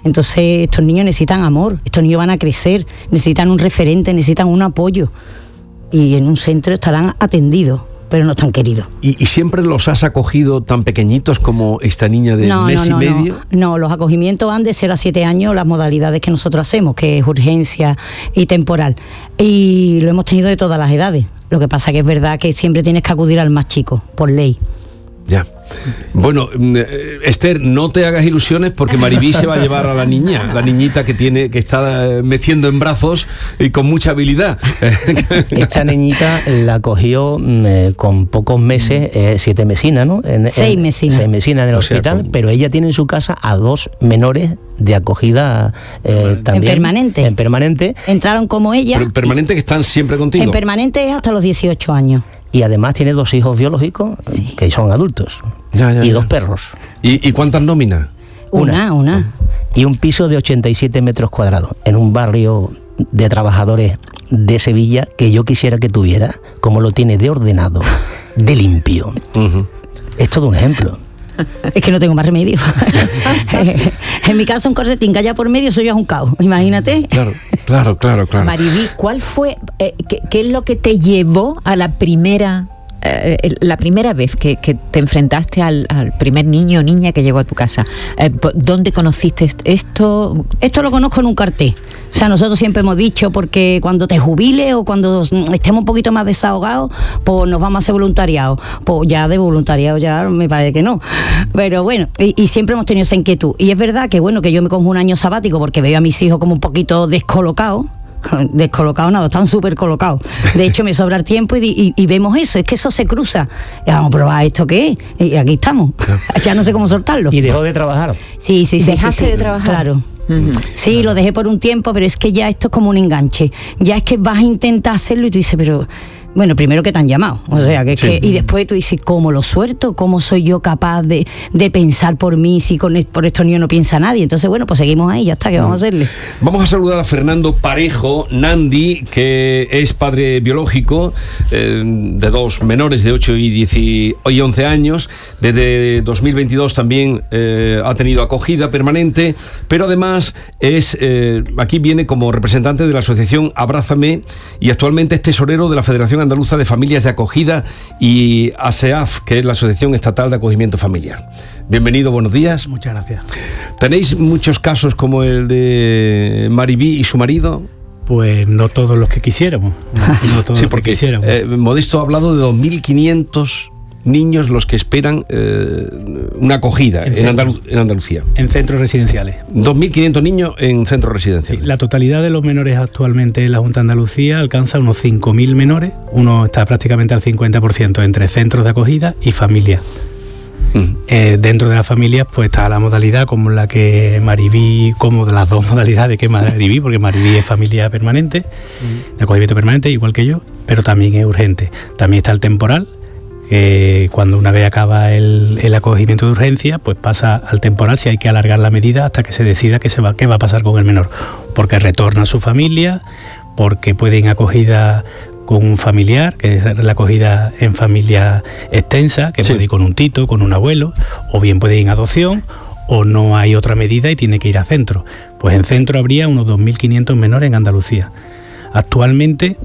Entonces estos niños necesitan amor, estos niños van a crecer, necesitan un referente, necesitan un apoyo. Y en un centro estarán atendidos, pero no están queridos. ¿Y siempre los has acogido tan pequeñitos como esta niña de mes y medio? No, los acogimientos van de 0 a 7 años, las modalidades que nosotros hacemos, que es urgencia y temporal. Y lo hemos tenido de todas las edades. Lo que pasa que es verdad que siempre tienes que acudir al más chico, por ley. Ya. Bueno, Esther, no te hagas ilusiones porque Maribí se va a llevar a la niñita que está meciendo en brazos y con mucha habilidad. Esta niñita la cogió con pocos meses, 7 mesinas, ¿no? 6 mesinas. 6 mesinas en el hospital, pero ella tiene en su casa a 2 menores de acogida también. En permanente. Entraron como ella. Pero permanente que están siempre contigo. En permanente es hasta los 18 años. Y además tiene 2 hijos biológicos que son adultos. Y 2 perros. ¿Y cuántas nóminas? Una. Y un piso de 87 metros cuadrados en un barrio de trabajadores de Sevilla que yo quisiera que tuviera, como lo tiene de ordenado, de limpio. Es todo un ejemplo. Es que no tengo más remedio. En mi caso un corsetín que haya por medio, eso ya es un caos, imagínate. Claro. Maribí, ¿cuál fue, qué es lo que te llevó a la primera vez que te enfrentaste al primer niño o niña que llegó a tu casa? ¿Dónde conociste esto? Esto lo conozco en un cartel. O sea, nosotros siempre hemos dicho, porque cuando te jubiles o cuando estemos un poquito más desahogados, pues nos vamos a hacer voluntariado. Pues ya de voluntariado ya me parece que no. Pero bueno, y siempre hemos tenido esa inquietud. Y es verdad que bueno, que yo me cojo un año sabático porque veo a mis hijos como un poquito descolocados. Descolocado nada, están súper colocados. De hecho me sobra el tiempo y vemos eso, es que eso se cruza. Y vamos a probar esto que es, y aquí estamos. Ya no sé cómo soltarlo. ¿Y dejó de trabajar? Sí. ¿Dejaste de trabajar? Claro. Sí, lo dejé por un tiempo, pero es que ya esto es como un enganche. Ya es que vas a intentar hacerlo y tú dices, pero bueno, primero que te han llamado, o sea, y después tú dices, ¿cómo lo suelto? ¿Cómo soy yo capaz de pensar por mí si por estos niños no piensa nadie? Entonces, bueno, pues seguimos ahí, ya está, ¿qué vamos a hacerle? Vamos a saludar a Fernando Parejo Nandi, que es padre biológico de 2 menores de 8 y 11 años. Desde 2022 también ha tenido acogida permanente, pero además aquí viene como representante de la asociación Abrázame y actualmente es tesorero de la Federación Andaluza de Familias de Acogida y ASEAF, que es la Asociación Estatal de Acogimiento Familiar. Bienvenido, buenos días. Muchas gracias. ¿Tenéis muchos casos como el de Maribí y su marido? Pues no todos los que quisiéramos. No todos los que quisiéramos. Modesto ha hablado de 2.500 niños los que esperan una acogida en Andalucía. En centros residenciales. 2.500 niños en centros residenciales. Sí, la totalidad de los menores actualmente en la Junta de Andalucía alcanza unos 5.000 menores. Uno está prácticamente al 50% entre centros de acogida y familias. Dentro de las familias pues está la modalidad como la que Maribí, como de las 2 modalidades que Maribí, porque Maribí es familia permanente, de acogimiento permanente, igual que yo, pero también es urgente. También está el temporal, que cuando una vez acaba el acogimiento de urgencia, pues pasa al temporal si hay que alargar la medida hasta que se decida qué va a pasar con el menor, porque retorna a su familia, porque puede ir acogida con un familiar, que es la acogida en familia extensa, que puede ir con un tito, con un abuelo, o bien puede ir en adopción, o no hay otra medida y tiene que ir a centro. Pues en centro habría unos 2.500 menores en Andalucía. Actualmente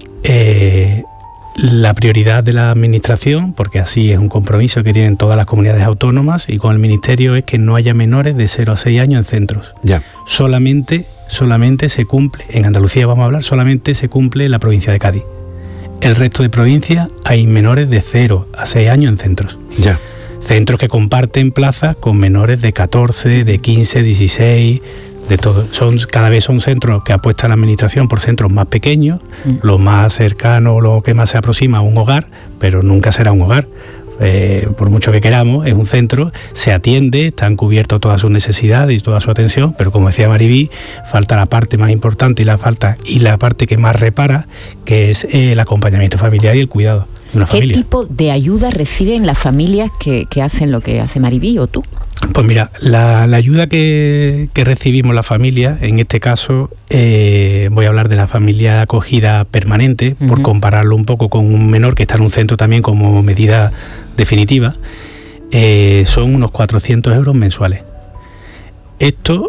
la prioridad de la administración, porque así es un compromiso que tienen todas las comunidades autónomas y con el ministerio, es que no haya menores de 0 a 6 años en centros. Ya. Solamente se cumple, en Andalucía vamos a hablar, solamente se cumple en la provincia de Cádiz. El resto de provincias hay menores de 0 a 6 años en centros. Ya. Centros que comparten plazas con menores de 14, de 15, 16, de todo. Cada vez son centros que apuesta la administración por centros más pequeños, lo más cercano, lo que más se aproxima a un hogar, pero nunca será un hogar. Por mucho que queramos, es un centro, se atiende, están cubiertos todas sus necesidades y toda su atención, pero como decía Maribí, falta la parte más importante y la parte que más repara, que es el acompañamiento familiar y el cuidado de una familia. ¿Qué tipo de ayuda reciben las familias que hacen lo que hace Maribí o tú? Pues mira, la ayuda que recibimos las familias, en este caso voy a hablar de la familia acogida permanente, por compararlo un poco con un menor que está en un centro también como medida definitiva, son unos 400 euros mensuales. Esto